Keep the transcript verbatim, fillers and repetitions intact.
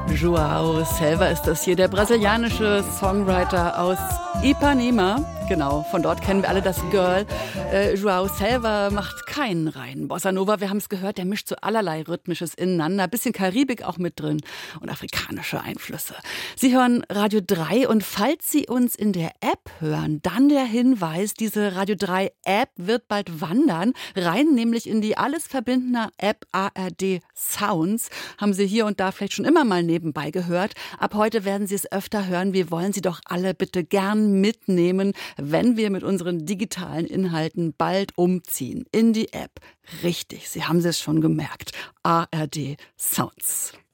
João Selva ist das hier, der brasilianische Songwriter aus Ipanema. Genau, von dort kennen wir alle das Girl. Äh, João Selva macht keinen reinen Bossa Nova. Wir haben es gehört, der mischt so allerlei Rhythmisches ineinander. Bisschen Karibik auch mit drin und afrikanische Einflüsse. Sie hören Radio drei und falls Sie uns in der App hören, dann der Hinweis, diese Radio drei App wird bald wandern. Rein nämlich in die alles verbindende App A R D Sounds. Haben Sie hier und da vielleicht schon immer mal nebenbei gehört. Ab heute werden Sie es öfter hören. Wir wollen Sie doch alle bitte gern mitnehmen, wenn wir mit unseren digitalen Inhalten bald umziehen in die App. Richtig, Sie haben es schon gemerkt. A R D Sounds.